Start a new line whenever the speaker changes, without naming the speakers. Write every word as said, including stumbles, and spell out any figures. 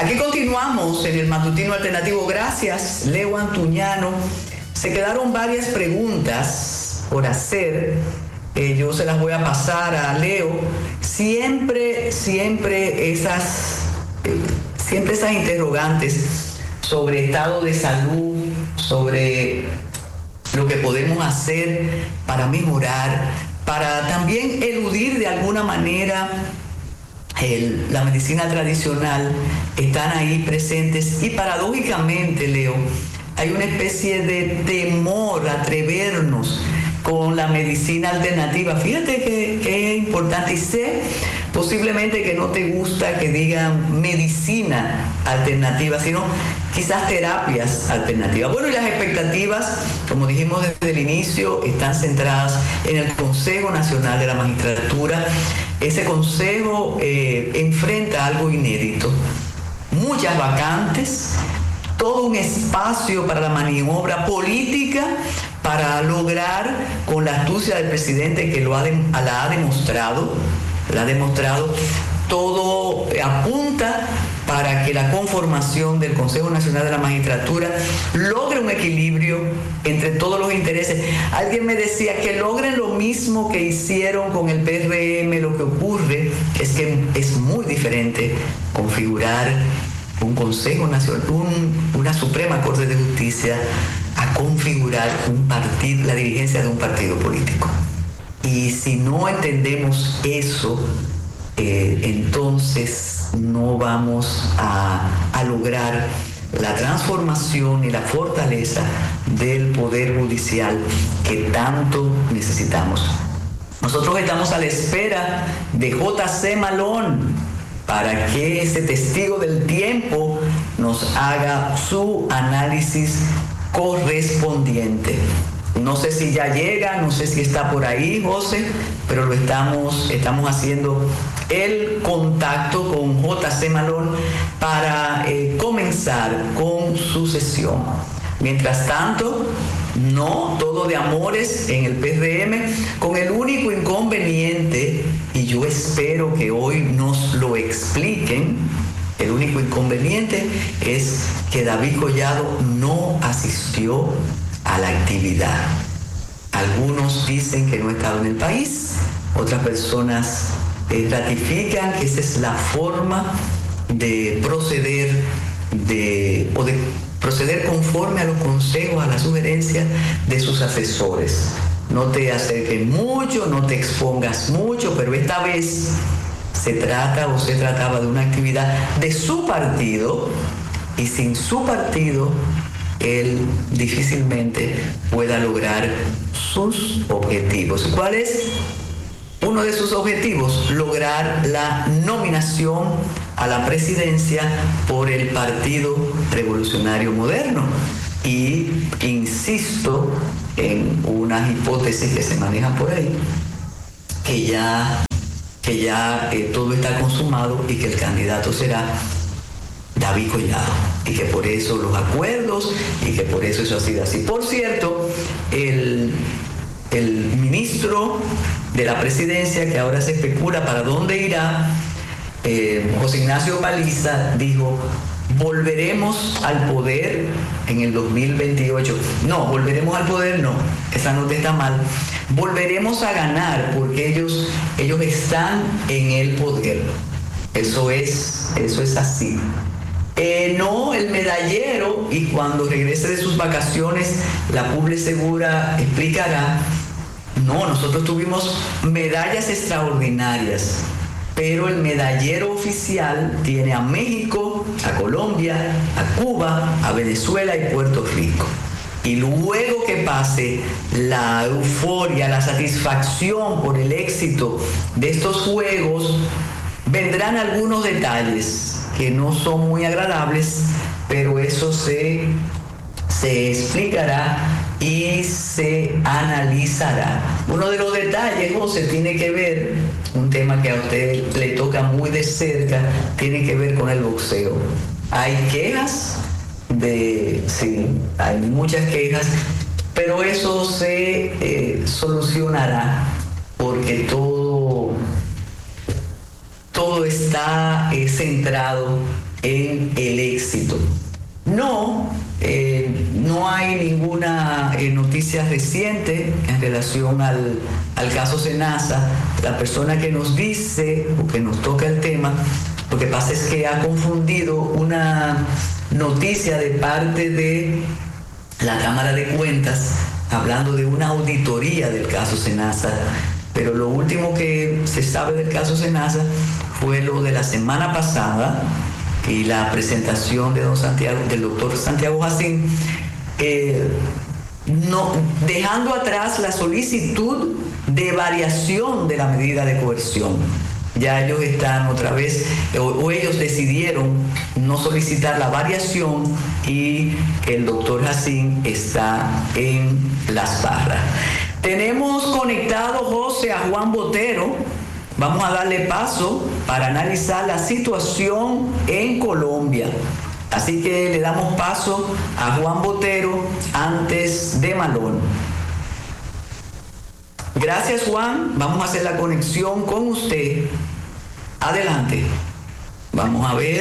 Aquí continuamos en el Matutino Alternativo. Gracias, Leo Antuñano. Se quedaron varias preguntas por hacer. Eh, yo se las voy a pasar a Leo. Siempre, siempre esas, eh, siempre esas interrogantes sobre estado de salud, sobre lo que podemos hacer para mejorar, para también eludir de alguna manera el, la medicina tradicional, están ahí presentes. Y paradójicamente, Leo, hay una especie de temor a atrevernos con la medicina alternativa. Fíjate que, que es importante, y sé posiblemente que no te gusta que digan medicina alternativa, sino quizás terapias alternativas. Bueno, y las expectativas, como dijimos desde el inicio, están centradas en el Consejo Nacional de la Magistratura. Ese consejo eh, enfrenta algo inédito, muchas vacantes, todo un espacio para la maniobra política, para lograr, con la astucia del presidente que lo ha de, la ha demostrado, la ha demostrado, todo apunta para que la conformación del Consejo Nacional de la Magistratura logre un equilibrio entre todos los intereses. Alguien me decía que logren lo mismo que hicieron con el P R M. Lo que ocurre es que es muy diferente configurar un Consejo Nacional, un, una Suprema Corte de Justicia, a configurar un partido, la dirigencia de un partido político. Y si no entendemos eso, eh, entonces no vamos a, a lograr la transformación y la fortaleza del Poder Judicial que tanto necesitamos. Nosotros estamos a la espera de J C Malón para que ese testigo del tiempo nos haga su análisis correspondiente. No sé si ya llega, no sé si está por ahí, José, pero lo estamos, estamos haciendo el contacto con J C Malón para eh, comenzar con su sesión. Mientras tanto, no todo de amores en el P R M, con el único inconveniente, y yo espero que hoy nos lo expliquen, el único inconveniente es que David Collado no asistió a la actividad. Algunos dicen que no ha estado en el país, otras personas eh, ratifican que esa es la forma de proceder de, o de proceder conforme a los consejos, a las sugerencias de sus asesores. No te acerques mucho, no te expongas mucho, pero esta vez se trata o se trataba de una actividad de su partido, y sin su partido él difícilmente pueda lograr sus objetivos. ¿Cuál es uno de sus objetivos? Lograr la nominación a la presidencia por el Partido Revolucionario Moderno. Y insisto en unas hipótesis que se manejan por ahí, que ya, que ya eh, todo está consumado y que el candidato será David Collado, y que por eso los acuerdos y que por eso eso ha sido así. Por cierto, el, el ministro de la presidencia, que ahora se especula para dónde irá, eh, José Ignacio Paliza, dijo: volveremos al poder en el dos mil veintiocho. No, volveremos al poder no, esa nota está mal. Volveremos a ganar porque ellos, ellos están en el poder. Eso es, eso es así. Eh, no, el medallero, y cuando regrese de sus vacaciones, la Publi Segura explicará. No, nosotros tuvimos medallas extraordinarias, pero el medallero oficial tiene a México, a Colombia, a Cuba, a Venezuela y Puerto Rico. Y luego que pase la euforia, la satisfacción por el éxito de estos juegos, vendrán algunos detalles que no son muy agradables, pero eso se, se explicará y se analizará. Uno de los detalles, José, tiene que ver, un tema que a usted le toca muy de cerca, tiene que ver con el boxeo. Hay quejas de, sí, hay muchas quejas, pero eso se eh, solucionará porque todo, todo está eh, centrado en el éxito. No, eh, no hay ninguna eh, noticia reciente en relación al, al caso Senasa. La persona que nos dice o que nos toca el tema, lo que pasa es que ha confundido una noticia de parte de la Cámara de Cuentas hablando de una auditoría del caso Senasa, pero lo último que se sabe del caso Senasa fue lo de la semana pasada y la presentación de don Santiago, del doctor Santiago Jacín, eh, no, dejando atrás la solicitud de variación de la medida de coerción. Ya ellos están otra vez, o, o ellos decidieron no solicitar la variación y el doctor Jacín está en las barras. Tenemos conectado, José, a Juan Botero. Vamos a darle paso para analizar la situación en Colombia. Así que le damos paso a Juan Botero antes de Malón. Gracias, Juan. Vamos a hacer la conexión con usted. Adelante. Vamos a ver.